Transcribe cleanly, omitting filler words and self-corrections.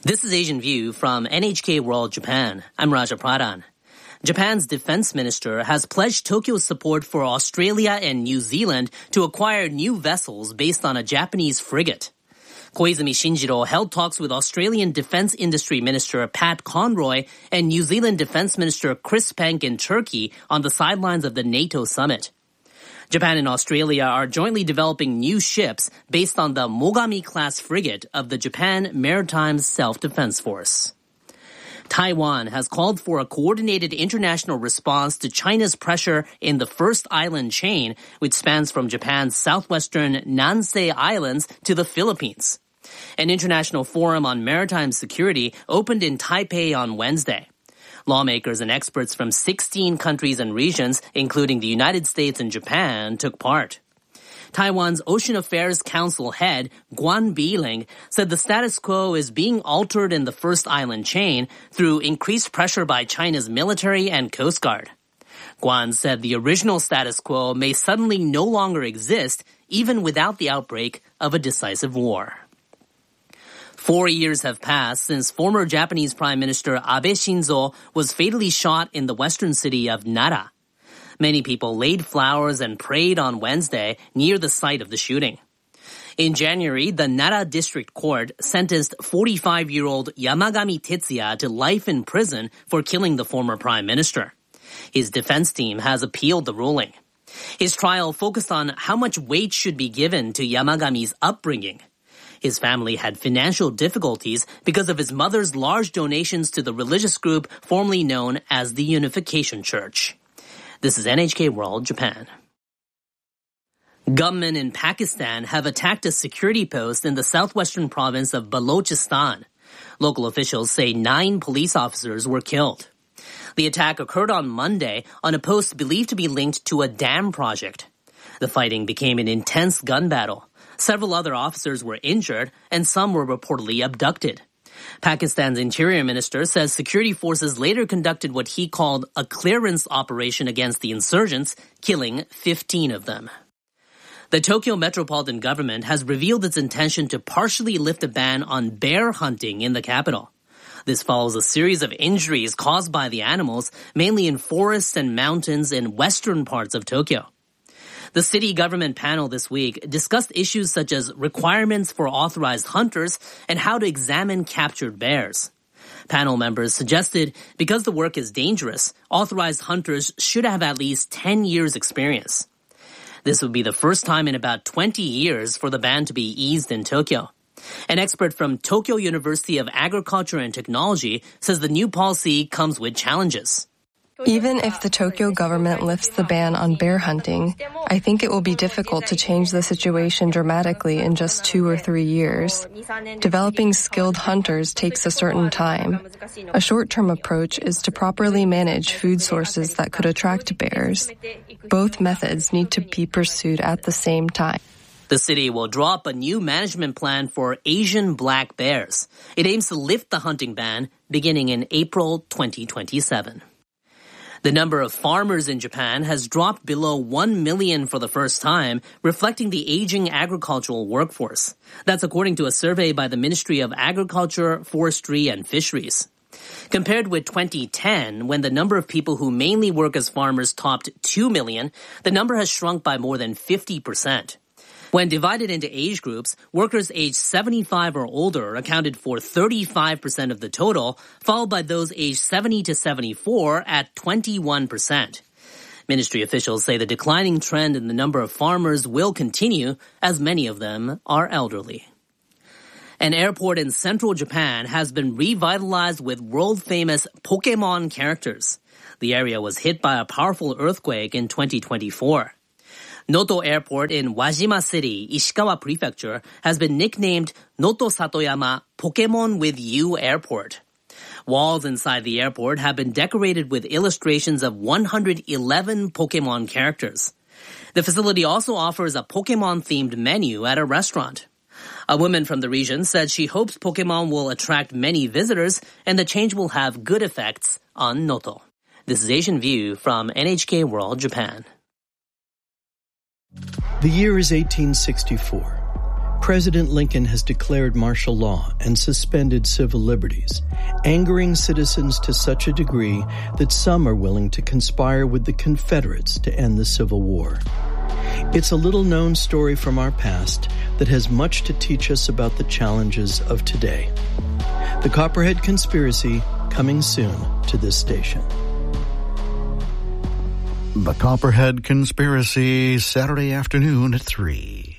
This is Asian View from NHK World Japan. I'm Raja Pradhan. Japan's defense minister has pledged Tokyo's support for Australia and New Zealand to acquire new vessels based on a Japanese frigate. Koizumi Shinjiro held talks with Australian Defense Industry Minister Pat Conroy and New Zealand Defense Minister Chris Penk in Turkey on the sidelines of the NATO summit. Japan and Australia are jointly developing new ships based on the Mogami-class frigate of the Japan Maritime Self-Defense Force. Taiwan has called for a coordinated international response to China's pressure in the first island chain, which spans from Japan's southwestern Nansei Islands to the Philippines. An international forum on maritime security opened in Taipei on Wednesday. Lawmakers and experts from 16 countries and regions, including the United States and Japan, took part. Taiwan's Ocean Affairs Council head, Guan Biling, said the status quo is being altered in the first island chain through increased pressure by China's military and Coast Guard. Guan said the original status quo may suddenly no longer exist, even without the outbreak of a decisive war. 4 years have passed since former Japanese Prime Minister Abe Shinzo was fatally shot in the western city of Nara. Many people laid flowers and prayed on Wednesday near the site of the shooting. In January, the Nara District Court sentenced 45-year-old Yamagami Tetsuya to life in prison for killing the former prime minister. His defense team has appealed the ruling. His trial focused on how much weight should be given to Yamagami's upbringing. His family had financial difficulties because of his mother's large donations to the religious group formerly known as the Unification Church. This is NHK World Japan. Gunmen in Pakistan have attacked a security post in the southwestern province of Balochistan. Local officials say 9 police officers were killed. The attack occurred on Monday on a post believed to be linked to a dam project. The fighting became an intense gun battle. Several other officers were injured, and some were reportedly abducted. Pakistan's interior minister says security forces later conducted what he called a clearance operation against the insurgents, killing 15 of them. The Tokyo metropolitan government has revealed its intention to partially lift a ban on bear hunting in the capital. This follows a series of injuries caused by the animals, mainly in forests and mountains in western parts of Tokyo. The city government panel this week discussed issues such as requirements for authorized hunters and how to examine captured bears. Panel members suggested because the work is dangerous, authorized hunters should have at least 10 years' experience. This would be the first time in about 20 years for the ban to be eased in Tokyo. An expert from Tokyo University of Agriculture and Technology says the new policy comes with challenges. Even if the Tokyo government lifts the ban on bear hunting, I think it will be difficult to change the situation dramatically in just 2 or 3 years. Developing skilled hunters takes a certain time. A short-term approach is to properly manage food sources that could attract bears. Both methods need to be pursued at the same time. The city will draw up a new management plan for Asian black bears. It aims to lift the hunting ban beginning in April 2027. The number of farmers in Japan has dropped below 1 million for the first time, reflecting the aging agricultural workforce. That's according to a survey by the Ministry of Agriculture, Forestry, and Fisheries. Compared with 2010, when the number of people who mainly work as farmers topped 2 million, the number has shrunk by more than 50%. When divided into age groups, workers aged 75 or older accounted for 35% of the total, followed by those aged 70 to 74 at 21%. Ministry officials say the declining trend in the number of farmers will continue, as many of them are elderly. An airport in central Japan has been revitalized with world-famous Pokémon characters. The area was hit by a powerful earthquake in 2024. Noto Airport in Wajima City, Ishikawa Prefecture, has been nicknamed Noto Satoyama Pokémon with You Airport. Walls inside the airport have been decorated with illustrations of 111 Pokémon characters. The facility also offers a Pokémon-themed menu at a restaurant. A woman from the region said she hopes Pokémon will attract many visitors and the change will have good effects on Noto. This is Asian View from NHK World Japan. The year is 1864. President Lincoln has declared martial law and suspended civil liberties, angering citizens to such a degree that some are willing to conspire with the Confederates to end the Civil War. It's a little-known story from our past that has much to teach us about the challenges of today. The Copperhead Conspiracy, coming soon to this station. The Copperhead Conspiracy, Saturday afternoon at 3.